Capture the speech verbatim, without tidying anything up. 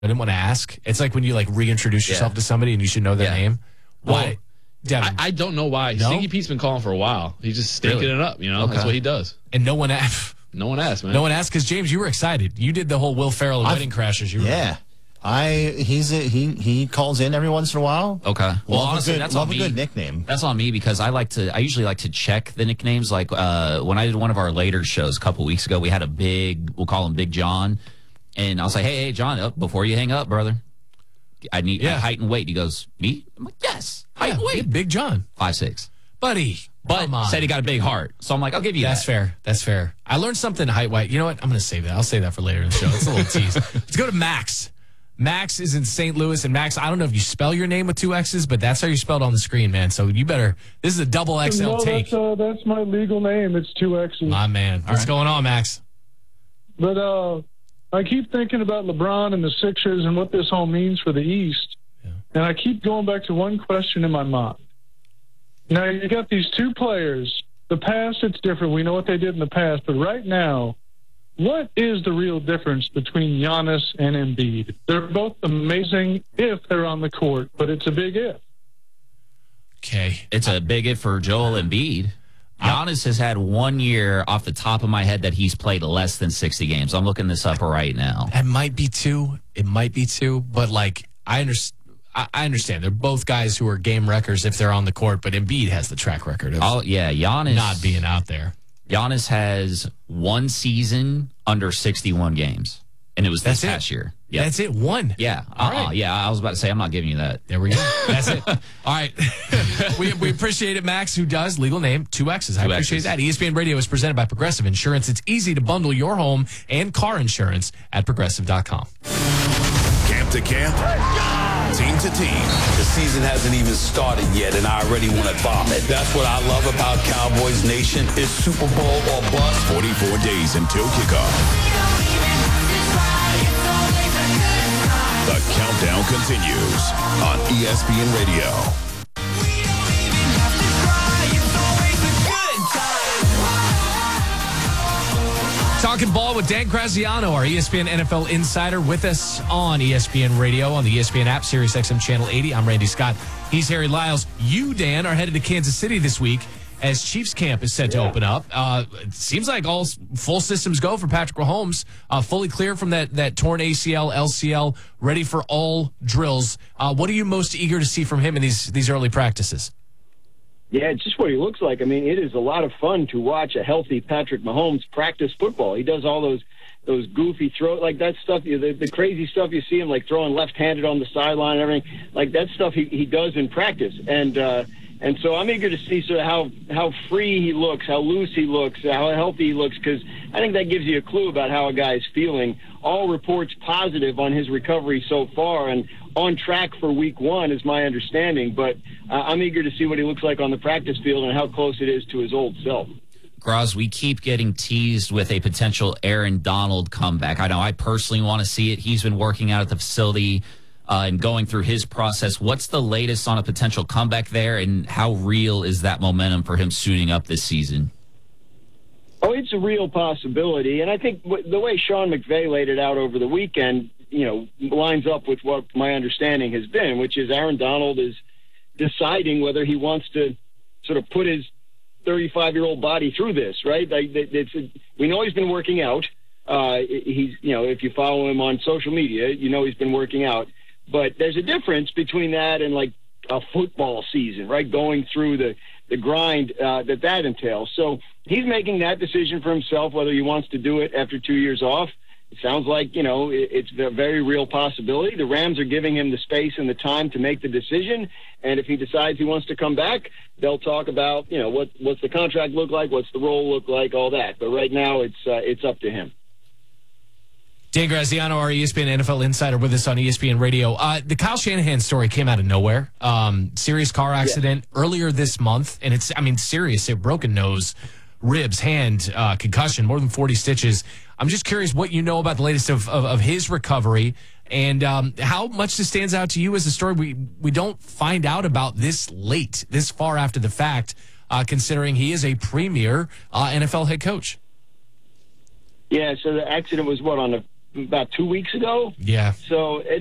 I didn't want to ask. It's like when you like reintroduce yourself Yeah. to somebody and you should know their Yeah. name. Why? Well, Devin. I, I don't know why. No? Stinky Pete's been calling for a while. He's just stinking Really? it up, you know? Okay. That's what he does. and no one asked. No one asked, man. No one asked because, James, you were excited. You did the whole Will Ferrell I've- Wedding Crashers. You were Yeah. I he's a, he he calls in every once in a while. Okay. Well, love honestly, a good, that's love on a me. good nickname. That's on me because I like to. I usually like to check the nicknames. Like uh, when I did one of our later shows a couple weeks ago, we had a big. We'll call him Big John, and I was like, "Hey, hey, John, up before you hang up, brother. I need Yeah. height and weight." He goes, "Me?" I'm like, "Yes, height yeah, and weight, Big John. five six." Buddy. But come on. said he got a big heart, so I'm like, "I'll give you That's that." fair. That's fair. I learned something height white. You know what? I'm going to save that. I'll save that for later in the show. It's a little tease. Let's go to Max. Max is in Saint Louis, and Max, I don't know if you spell your name with two X's, but that's how you spelled on the screen, man. So you better. This is a double X L no, take. that's, uh, that's my legal name. It's two X's. My man. What's going on, Max? But uh, I keep thinking about LeBron and the Sixers and what this all means for the East. Yeah. And I keep going back to one question in my mind. Now, you got these two players. The past, it's different. We know what they did in the past. But right now, what is the real difference between Giannis and Embiid? They're both amazing if they're on the court, but it's a big if. Okay. It's a big if for Joel Embiid. Giannis has had one year off the top of my head that he's played less than sixty games. I'm looking this up right now. It might be two. It might be two. But, like, I understand. I understand. They're both guys who are game wreckers if they're on the court, but Embiid has the track record of Oh yeah, Giannis not being out there. Giannis has one season under sixty-one games, and it was this That's it. past year. Yeah, That's it. One. yeah, All uh-uh, right. yeah. I was about to say I'm not giving you that. There we go. That's it. All right. we, we appreciate it, Max, who does legal name, two X's. I Two appreciate X's. that. E S P N Radio is presented by Progressive Insurance. It's easy to bundle your home and car insurance at progressive dot com. Camp to camp, team to team. The season hasn't even started yet, and I already want to vomit. That's what I love about Cowboys Nation. It's Super Bowl or bust. forty-four days until kickoff. The countdown continues on E S P N Radio. Talking ball with Dan Graziano, our E S P N N F L insider, with us on E S P N Radio on the E S P N app, Sirius X M Channel eighty. I'm Randy Scott. He's Harry Lyles. You, Dan, are headed to Kansas City this week as Chiefs camp is set to open up. Uh, it seems like all s- full systems go for Patrick Mahomes, uh, fully clear from that, that torn A C L, L C L, ready for all drills. Uh, what are you most eager to see from him in these these early practices? Yeah, it's just what he looks like. I mean, it is a lot of fun to watch a healthy Patrick Mahomes practice football. He does all those those goofy throw, like that stuff, the, the crazy stuff you see him like throwing left-handed on the sideline and everything. Like that stuff he, he does in practice. And uh, and so I'm eager to see sort of how, how free he looks, how loose he looks, how healthy he looks, because I think that gives you a clue about how a guy is feeling. All reports positive on his recovery so far, and on track for week one is my understanding. But uh, I'm eager to see what he looks like on the practice field and how close it is to his old self. Graz, we keep getting teased with a potential Aaron Donald comeback. I know I personally want to see it. He's been working out at the facility uh, and going through his process. What's the latest on a potential comeback there, and how real is that momentum for him suiting up this season? Oh, it's a real possibility. And I think w- the way Sean McVay laid it out over the weekend, you know, lines up with what my understanding has been, which is Aaron Donald is deciding whether he wants to sort of put his thirty-five-year-old body through this, right? Like, it's a, we know he's been working out. Uh, he's, you know, if you follow him on social media, you know he's been working out. But there's a difference between that and, like, a football season, right, going through the, the grind uh, that that entails. So he's making that decision for himself, whether he wants to do it after two years off. It sounds like, you know, it, it's a very real possibility. The Rams are giving him the space and the time to make the decision. And if he decides he wants to come back, they'll talk about, you know, what what's the contract look like, what's the role look like, all that. But right now it's uh, it's up to him. Dan Graziano, our E S P N N F L insider, with us on E S P N Radio. Uh, the Kyle Shanahan story came out of nowhere. Um, serious car accident yeah. earlier this month, and it's, I mean, serious. A broken nose, ribs, hand, uh, concussion, more than forty stitches. I'm just curious what you know about the latest of, of, of his recovery, and um, how much this stands out to you as a story we, we don't find out about this late, this far after the fact, uh, considering he is a premier uh, N F L head coach. Yeah, so the accident was, what, on a about two weeks ago. Yeah. So